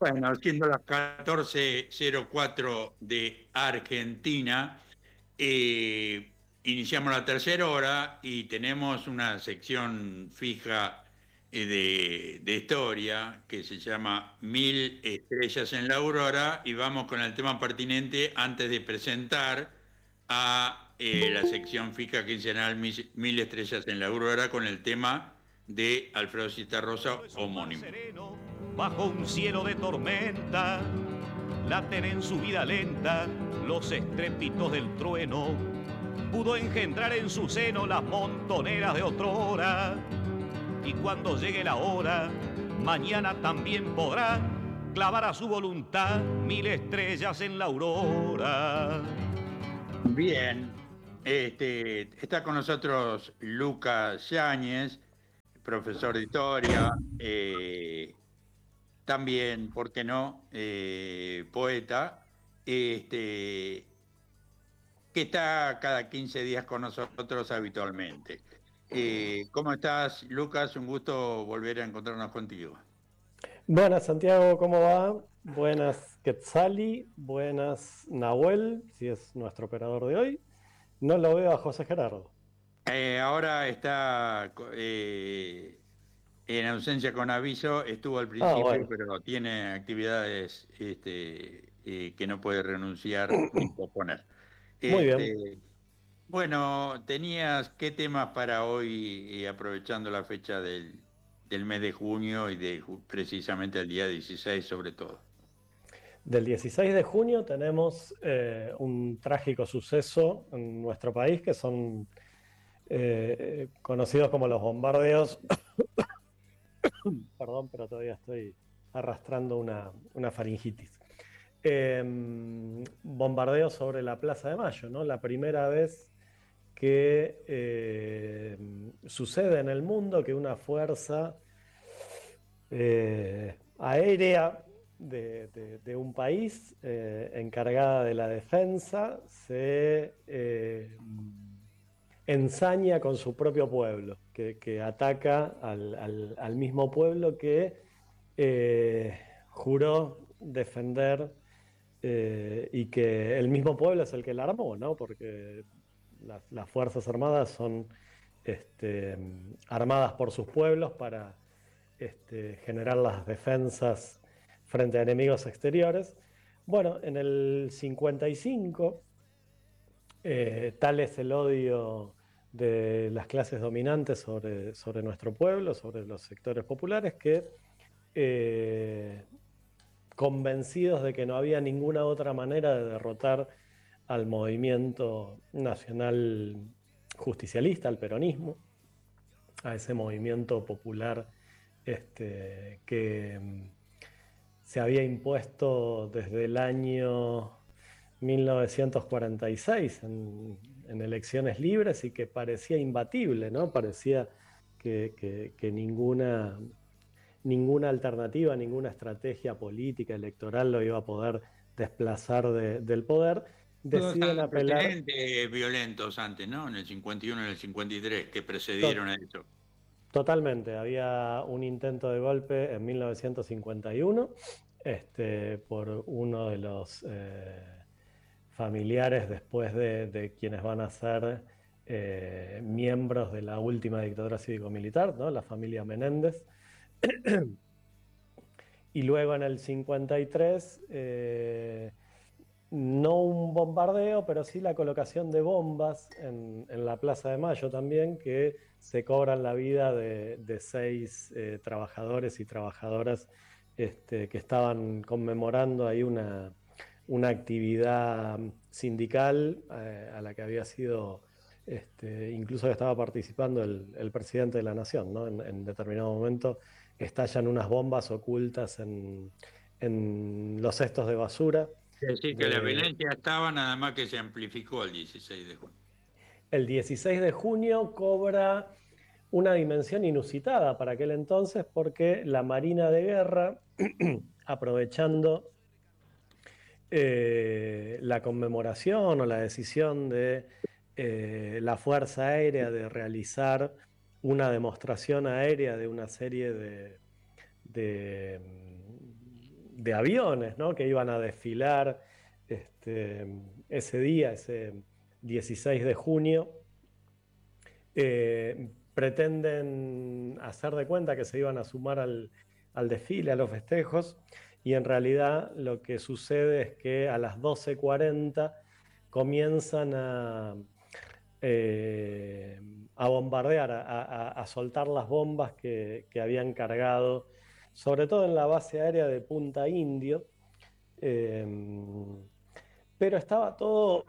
Bueno, siendo las 14:04 de Argentina, iniciamos la tercera hora y tenemos una sección fija de historia que se llama Mil estrellas en la aurora y vamos con el tema pertinente antes de presentar a la sección fija quincenal Mil estrellas en la aurora con el tema de Alfredo Citarrosa Es un mar homónimo. sereno, bajo un cielo de tormenta, laten en su vida lenta los estrépitos del trueno. Pudo engendrar en su seno las montoneras de otrora. Y cuando llegue la hora, mañana también podrá clavar a su voluntad mil estrellas en la aurora. Bien, está con nosotros Lucas Yáñez, profesor de historia, también, ¿por qué no?, poeta, este, que está cada 15 días con nosotros habitualmente. ¿Cómo estás, Lucas? Un gusto volver a encontrarnos contigo. Buenas Santiago, ¿cómo va? Buenas Quetzali, buenas Nahuel, si es nuestro operador de hoy. No lo veo a José Gerardo. Ahora está en ausencia con aviso, estuvo al Ah, principio, bueno, pero tiene actividades que no puede renunciar ni posponer. muy bien. Este, bueno, ¿tenías qué temas para hoy, aprovechando la fecha del mes de junio y precisamente el día 16 sobre todo? Del 16 de junio tenemos un trágico suceso en nuestro país que son conocidos como los bombardeos. Perdón, pero todavía estoy arrastrando una faringitis. Bombardeos sobre la Plaza de Mayo, ¿no? La primera vez que sucede en el mundo que una fuerza aérea de un país encargada de la defensa se ensaña con su propio pueblo, que ataca al mismo pueblo que juró defender y que el mismo pueblo es el que la armó, ¿no? Porque las Fuerzas Armadas son armadas por sus pueblos para generar las defensas frente a enemigos exteriores. Bueno, en el 55, tal es el odio de las clases dominantes sobre nuestro pueblo, sobre los sectores populares, que eh, convencidos de que no había ninguna otra manera de derrotar al movimiento nacional justicialista, al peronismo, a ese movimiento popular que se había impuesto desde el año 1946 en elecciones libres y que parecía imbatible, ¿no? Parecía que ninguna alternativa, ninguna estrategia política, electoral lo iba a poder desplazar del poder. Todos Deciden apelar. antecedentes violentos antes, ¿no? En el 51 y en el 53, que precedieron to- a eso. Totalmente, había un intento de golpe en 1951 por uno de los familiares después de quienes van a ser miembros de la última dictadura cívico-militar, ¿no? La familia Menéndez. Y luego en el 53, no un bombardeo, pero sí la colocación de bombas en la Plaza de Mayo también, que se cobran la vida de 6 trabajadores y trabajadoras que estaban conmemorando ahí una actividad sindical a la que había sido, incluso que estaba participando el presidente de la Nación, ¿no? En determinado momento estallan unas bombas ocultas en los cestos de basura. Es decir, que la violencia estaba, nada más que se amplificó el 16 de junio. El 16 de junio cobra una dimensión inusitada para aquel entonces porque la Marina de Guerra, aprovechando la conmemoración o la decisión de la Fuerza Aérea de realizar una demostración aérea de una serie de aviones, ¿no? Que iban a desfilar ese día, ese 16 de junio. Pretenden hacer de cuenta que se iban a sumar al desfile, a los festejos, y en realidad lo que sucede es que a las 12:40 comienzan a bombardear, a soltar las bombas que habían cargado, sobre todo en la base aérea de Punta Indio, pero estaba todo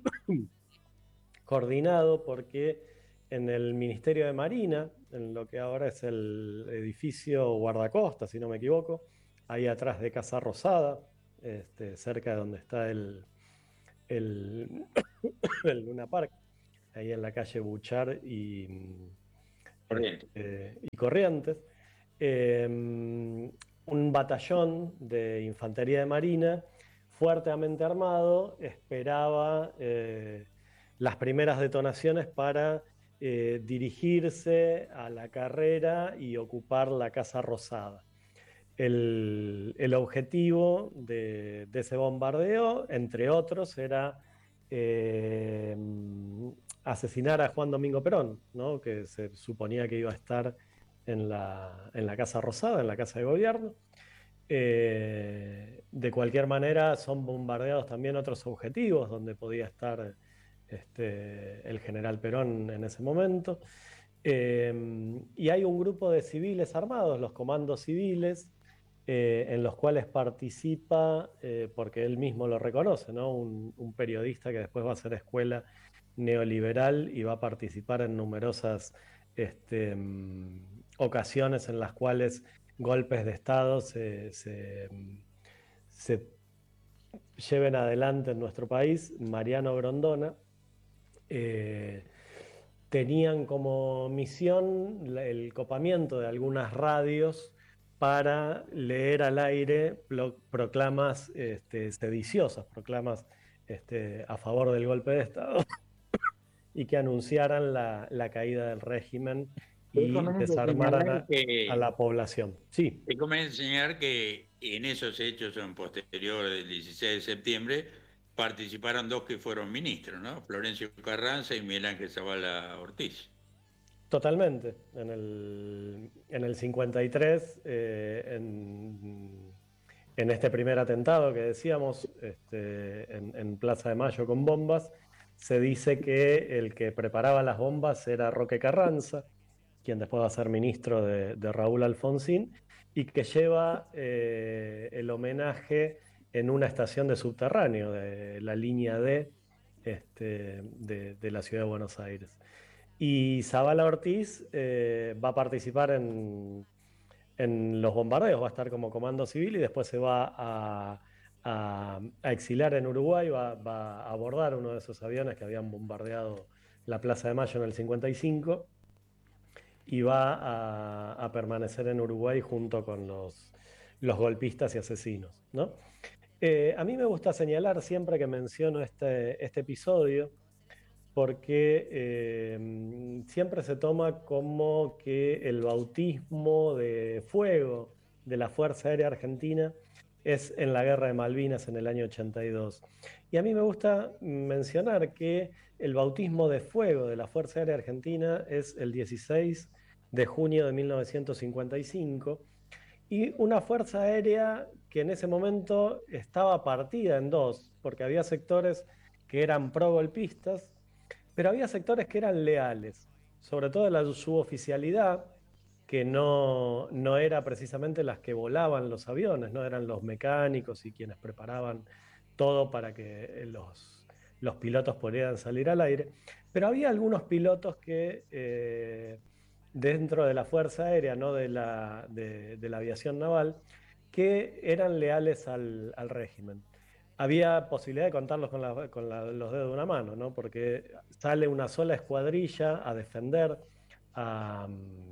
coordinado porque en el Ministerio de Marina, en lo que ahora es el edificio guardacosta, si no me equivoco, ahí atrás de Casa Rosada, cerca de donde está el Luna Park, ahí en la calle Buchar y Corrientes, un batallón de infantería de marina fuertemente armado esperaba las primeras detonaciones para dirigirse a la carrera y ocupar la Casa Rosada. El objetivo de ese bombardeo, entre otros, era asesinar a Juan Domingo Perón, ¿no? Que se suponía que iba a estar en la Casa Rosada, en la Casa de Gobierno. De cualquier manera, son bombardeados también otros objetivos donde podía estar el general Perón en ese momento. Y hay un grupo de civiles armados, los comandos civiles, en los cuales participa, porque él mismo lo reconoce, ¿no? Un periodista que después va a hacer escuela neoliberal y va a participar en numerosas ocasiones en las cuales golpes de Estado se lleven adelante en nuestro país. Mariano Grondona, tenían como misión el copamiento de algunas radios para leer al aire proclamas sediciosas, proclamas a favor del golpe de Estado y que anunciaran la caída del régimen y desarmaran a la población. Sí. Te conviene enseñar que en esos hechos en posterior del 16 de septiembre participaron dos que fueron ministros, ¿no? Florencio Carranza y Miguel Ángel Zavala Ortiz. Totalmente. En el 53, en este primer atentado que decíamos, en Plaza de Mayo con bombas, se dice que el que preparaba las bombas era Roque Carranza, quien después va a ser ministro de Raúl Alfonsín, y que lleva el homenaje en una estación de subterráneo de la línea D de la ciudad de Buenos Aires. Y Zavala Ortiz va a participar en los bombardeos, va a estar como comando civil y después se va a exiliar en Uruguay, va a abordar uno de esos aviones que habían bombardeado la Plaza de Mayo en el 55 y va a permanecer en Uruguay junto con los golpistas y asesinos, ¿no? A mí me gusta señalar siempre que menciono este episodio porque siempre se toma como que el bautismo de fuego de la Fuerza Aérea Argentina es en la Guerra de Malvinas en el año 82. Y a mí me gusta mencionar que el bautismo de fuego de la Fuerza Aérea Argentina es el 16 de junio de 1955, y una Fuerza Aérea que en ese momento estaba partida en dos, porque había sectores que eran pro-golpistas, pero había sectores que eran leales, sobre todo la suboficialidad, que no era precisamente las que volaban los aviones, no eran los mecánicos y quienes preparaban todo para que los pilotos pudieran salir al aire, pero había algunos pilotos que dentro de la Fuerza Aérea, no de la aviación naval, que eran leales al régimen. Había posibilidad de contarlos con los dedos de una mano, ¿no? Porque sale una sola escuadrilla a defender a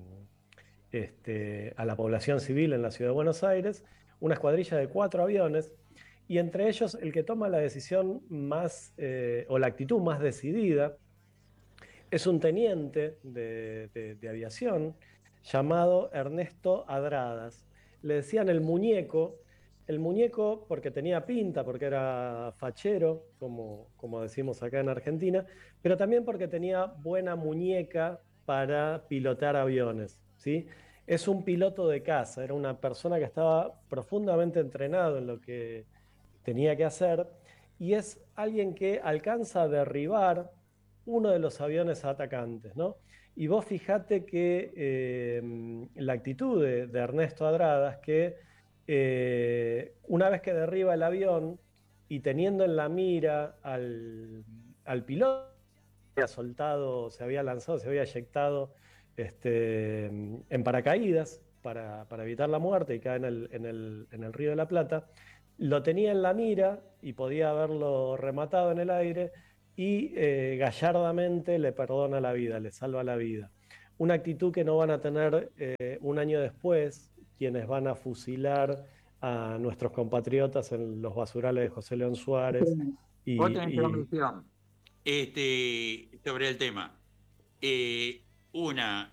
la población civil en la ciudad de Buenos Aires, una escuadrilla de 4 aviones, y entre ellos el que toma la decisión más, o la actitud más decidida, es un teniente de aviación llamado Ernesto Adradas. Le decían el muñeco el muñeco porque tenía pinta, porque era fachero, como decimos acá en Argentina, pero también porque tenía buena muñeca para pilotar aviones, ¿sí? Es un piloto de caza, era una persona que estaba profundamente entrenado en lo que tenía que hacer y es alguien que alcanza a derribar uno de los aviones atacantes, ¿no? Y vos fijate que la actitud de Ernesto Adradas, que una vez que derriba el avión y teniendo en la mira al piloto, se había soltado, se había lanzado, se había eyectado en paracaídas para evitar la muerte y cae en el Río de la Plata, lo tenía en la mira y podía haberlo rematado en el aire y gallardamente le perdona la vida, le salva la vida. Una actitud que no van a tener un año después quienes van a fusilar a nuestros compatriotas en los basurales de José León Suárez. Otra intervención sobre el tema. Una,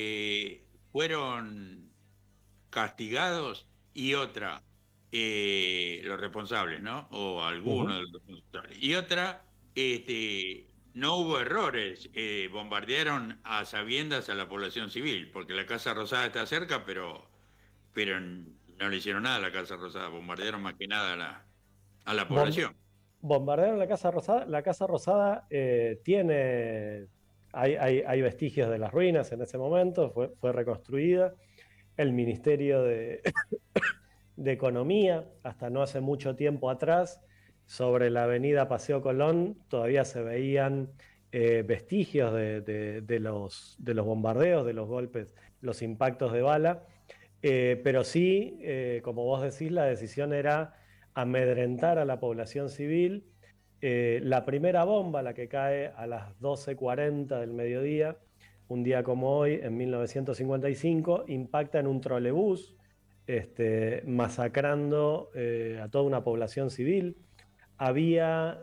fueron castigados y otra, los responsables, ¿no? O algunos de los responsables. Y otra, no hubo errores, bombardearon a sabiendas a la población civil, porque la Casa Rosada está cerca, pero no le hicieron nada a la Casa Rosada, bombardearon más que nada a la población. Bombardearon la Casa Rosada. La Casa Rosada tiene, hay vestigios de las ruinas en ese momento, fue reconstruida. El Ministerio de Economía, hasta no hace mucho tiempo atrás, sobre la avenida Paseo Colón, todavía se veían vestigios de los bombardeos, de los golpes, los impactos de bala. Pero sí, como vos decís, la decisión era amedrentar a la población civil. La primera bomba, la que cae a las 12:40 del mediodía, un día como hoy, en 1955, impacta en un trolebús, masacrando a toda una población civil. Había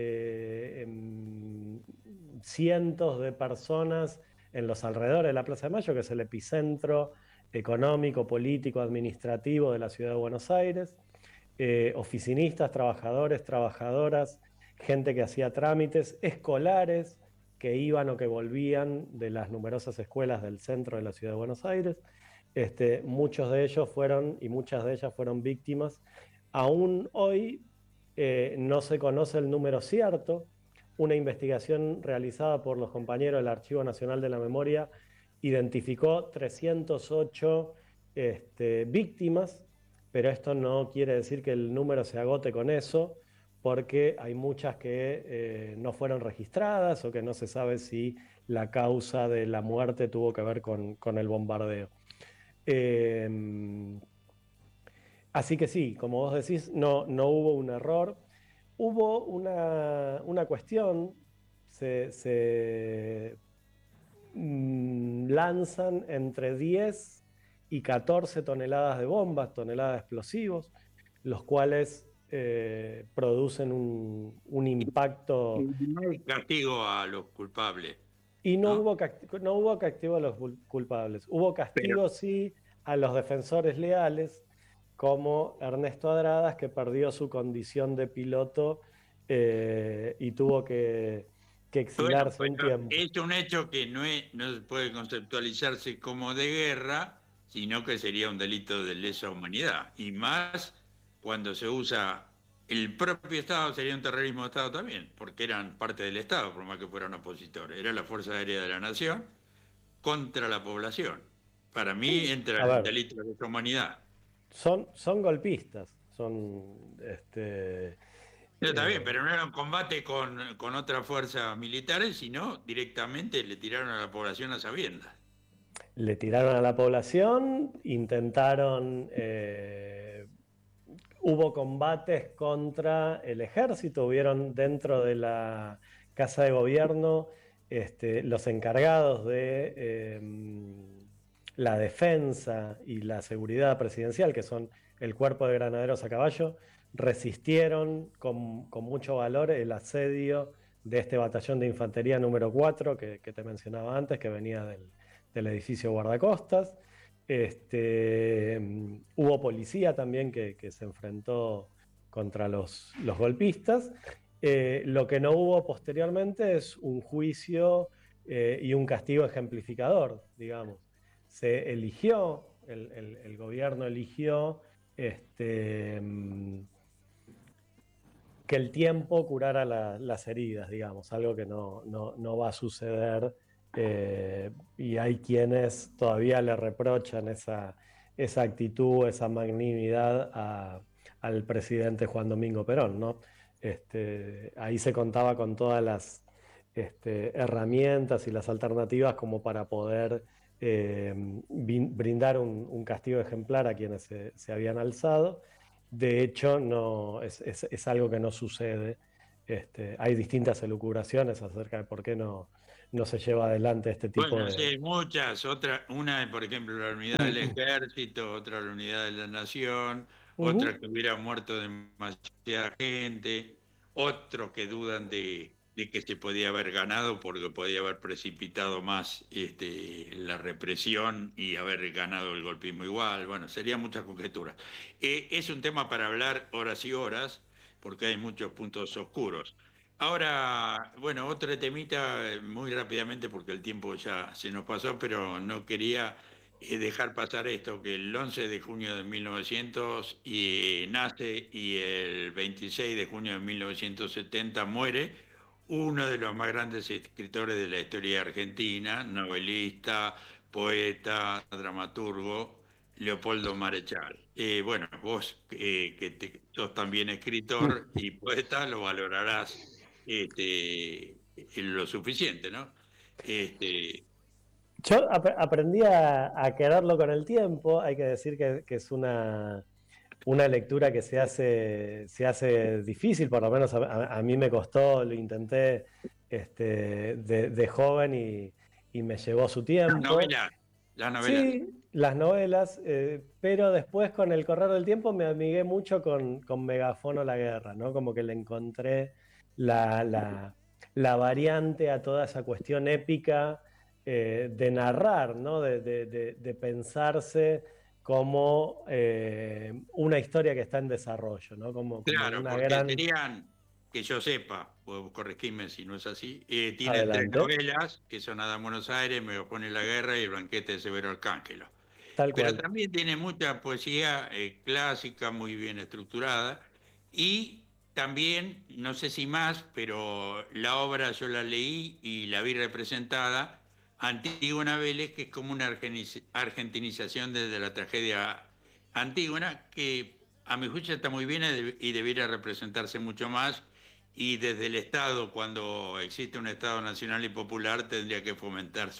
cientos de personas en los alrededores de la Plaza de Mayo, que es el epicentro económico, político, administrativo de la ciudad de Buenos Aires, oficinistas, trabajadores, trabajadoras, gente que hacía trámites, escolares que iban o que volvían de las numerosas escuelas del centro de la ciudad de Buenos Aires. Muchos de ellos fueron y muchas de ellas fueron víctimas. Aún hoy no se conoce el número cierto. Una investigación realizada por los compañeros del Archivo Nacional de la Memoria identificó 308 víctimas, pero esto no quiere decir que el número se agote con eso, porque hay muchas que no fueron registradas o que no se sabe si la causa de la muerte tuvo que ver con el bombardeo. Así que sí, como vos decís, no hubo un error. Hubo una cuestión, se lanzan entre 10 y 14 toneladas de bombas, toneladas de explosivos, los cuales producen un impacto. Y no hay castigo a los culpables. Y no hubo castigo a los culpables. Hubo castigo, sí, a los defensores leales, como Ernesto Adradas, que perdió su condición de piloto y tuvo que exilarse un tiempo. Es un hecho que no puede conceptualizarse como de guerra, sino que sería un delito de lesa humanidad. Y más cuando se usa el propio Estado, sería un terrorismo de Estado también, porque eran parte del Estado, por más que fueran opositores. Era la Fuerza Aérea de la Nación contra la población. Para mí entra el delito de lesa humanidad. Son golpistas, son... Está bien, pero no era un combate con otras fuerzas militares, sino directamente le tiraron a la población a sabiendas. Le tiraron a la población, intentaron... hubo combates contra el ejército, hubieron dentro de la Casa de Gobierno los encargados de la defensa y la seguridad presidencial, que son el Cuerpo de Granaderos a Caballo, resistieron con mucho valor el asedio de este batallón de infantería número 4 que te mencionaba antes, que venía del edificio guardacostas. Hubo policía también que se enfrentó contra los golpistas. Lo que no hubo posteriormente es un juicio y un castigo ejemplificador, digamos. Se eligió, el gobierno eligió que el tiempo curara las heridas, digamos, algo que no va a suceder. Y hay quienes todavía le reprochan esa actitud, esa magnanimidad al presidente Juan Domingo Perón, ¿no? Ahí se contaba con todas las herramientas y las alternativas como para poder brindar un castigo ejemplar a quienes se habían alzado. De hecho, no, es algo que no sucede. Hay distintas elucubraciones acerca de por qué no se lleva adelante este tipo Bueno, de... sí, muchas. Una, por ejemplo, la unidad del ejército, otra la unidad de la nación, otra que hubiera muerto demasiada gente, otros que dudan de que se podía haber ganado porque podía haber precipitado más la represión y haber ganado el golpismo igual. Bueno, serían muchas conjeturas. Es un tema para hablar horas y horas porque hay muchos puntos oscuros. Ahora, bueno, otra temita muy rápidamente porque el tiempo ya se nos pasó, pero no quería dejar pasar esto, que el 11 de junio de 1900 nace y el 26 de junio de 1970 muere uno de los más grandes escritores de la historia argentina, novelista, poeta, dramaturgo, Leopoldo Marechal. Bueno, vos sos también escritor y poeta, lo valorarás lo suficiente, ¿no? Este, Yo aprendí a quererlo con el tiempo. Hay que decir que es una lectura que se hace difícil, por lo menos a mí me costó, lo intenté de joven y me llevó su tiempo. las novelas. Sí, las novelas, pero después con el correr del tiempo me amigué mucho con Megafono la Guerra, ¿no? Como que le encontré la variante a toda esa cuestión épica de narrar, ¿no? De pensarse como una historia que está en desarrollo, ¿no? Como Claro, una porque gran... tenían, que yo sepa, puedo corregirme si no es así, tienen tres Adelante, novelas, que son Adán Buenos Aires, Me opone la guerra y El banquete de Severo Arcángelo. tal Pero cual. también tiene mucha poesía clásica, muy bien estructurada, y también, no sé si más, pero la obra yo la leí y la vi representada, Antígona Vélez, que es como una argentinización desde la tragedia Antígona, que a mi juicio está muy bien y debiera representarse mucho más, y desde el Estado, cuando existe un Estado nacional y popular, tendría que fomentar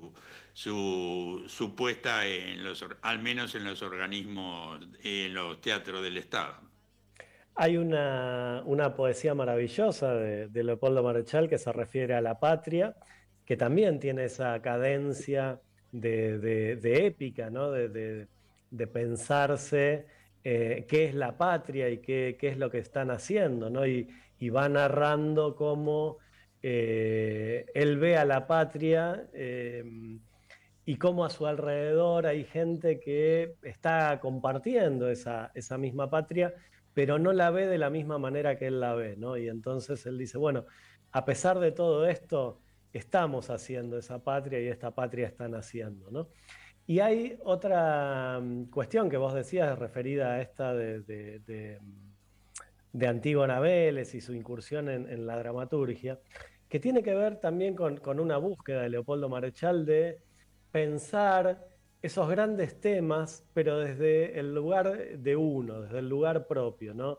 su puesta al menos en los organismos, en los teatros del Estado. Hay una poesía maravillosa de Leopoldo Marechal que se refiere a la patria, que también tiene esa cadencia de épica, ¿no? De pensarse qué es la patria y qué es lo que están haciendo, ¿no? Y va narrando cómo él ve a la patria y cómo a su alrededor hay gente que está compartiendo esa misma patria, pero no la ve de la misma manera que él la ve, ¿no? Y entonces él dice, bueno, a pesar de todo esto, estamos haciendo esa patria y esta patria está naciendo, ¿no? Y hay otra cuestión que vos decías referida a esta de Antígona Vélez y su incursión en la dramaturgia, que tiene que ver también con una búsqueda de Leopoldo Marechal de pensar esos grandes temas, pero desde el lugar de uno, desde el lugar propio, ¿no?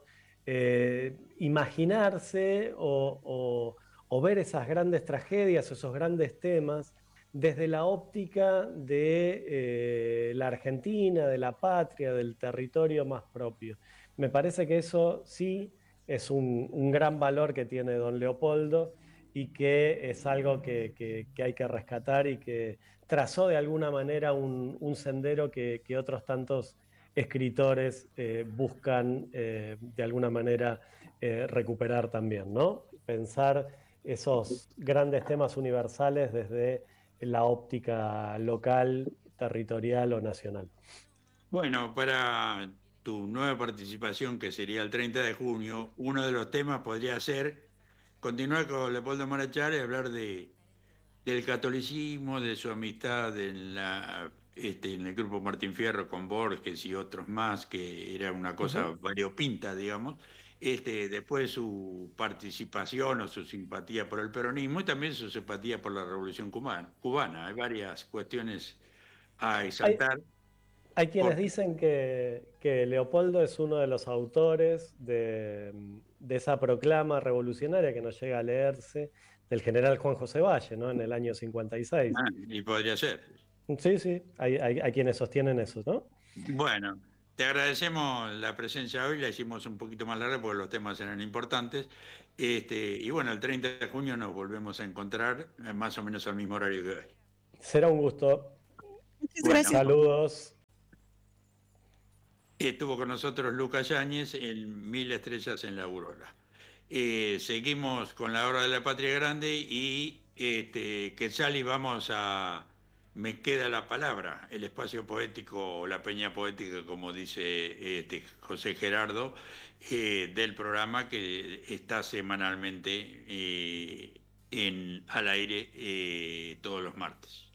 Imaginarse o ver esas grandes tragedias, esos grandes temas, desde la óptica de la Argentina, de la patria, del territorio más propio. Me parece que eso sí es un gran valor que tiene don Leopoldo y que es algo que hay que rescatar y que trazó de alguna manera un sendero que otros tantos escritores buscan de alguna manera recuperar también, ¿no? Pensar esos grandes temas universales desde la óptica local territorial o nacional. Bueno, para tu nueva participación, que sería el 30 de junio, uno de los temas podría ser continuar con Leopoldo Marechal y hablar del catolicismo, de su amistad en el grupo Martín Fierro con Borges y otros más, que era una cosa variopinta, digamos. Después su participación o su simpatía por el peronismo y también su simpatía por la Revolución cubana. Hay varias cuestiones a Hay, exaltar. hay quienes dicen que Leopoldo es uno de los autores de esa proclama revolucionaria que nos llega a leerse del general Juan José Valle, ¿no? En el año 56. Y podría ser. Sí, sí, hay quienes sostienen eso, ¿no? Bueno, te agradecemos la presencia hoy, la hicimos un poquito más larga porque los temas eran importantes. Y bueno, el 30 de junio nos volvemos a encontrar más o menos al mismo horario que hoy. Será un gusto. Muchas Bueno, gracias. Saludos. estuvo con nosotros Lucas Yáñez en Mil Estrellas en la Aurora. Seguimos con la Hora de la Patria Grande y Quetzal, y vamos a Me queda la palabra, el espacio poético o la peña poética, como dice José Gerardo, del programa que está semanalmente al aire todos los martes.